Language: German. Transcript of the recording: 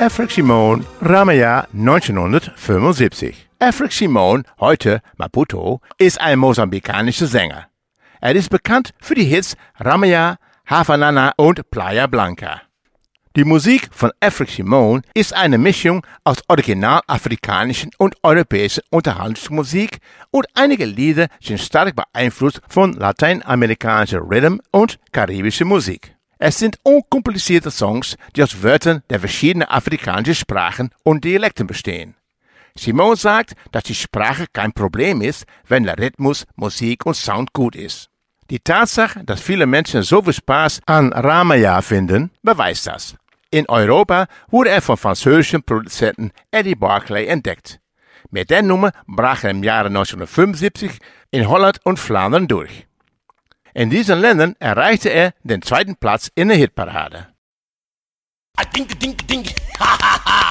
Afrique Simone, Ramaya 1975. Afrique Simone, heute Maputo, ist ein mosambikanischer Sänger. Er ist bekannt für die Hits Ramaya, Havanana und Playa Blanca. Die Musik von Afrique Simone ist eine Mischung aus original afrikanischen und europäischen Unterhaltungsmusik und einige Lieder sind stark beeinflusst von lateinamerikanischer Rhythm und karibischer Musik. Es sind unkomplizierte Songs, die aus Wörtern der verschiedenen afrikanischen Sprachen und Dialekten bestehen. Simone sagt, dass die Sprache kein Problem ist, wenn der Rhythmus, Musik und Sound gut ist. Die Tatsache, dass viele Menschen so viel Spaß an Ramaya finden, beweist das. In Europa wurde er vom französischen Produzenten Eddie Barclay entdeckt. Mit der Nummer brach er im Jahre 1975 in Holland und Flandern durch. In diesen Ländern erreichte er den zweiten Platz in der Hitparade.